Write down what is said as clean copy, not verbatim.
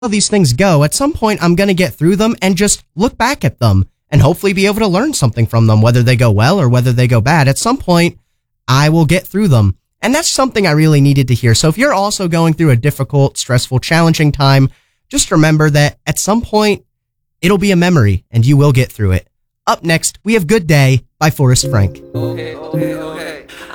these things go, at some point I'm going to get through them and just look back at them and hopefully be able to learn something from them, whether they go well or whether they go bad. At some point, I will get through them. And that's something I really needed to hear. So if you're also going through a difficult, stressful, challenging time, just remember that at some point, it'll be a memory and you will get through it. Up next, we have Good Day by Forrest Frank. Okay.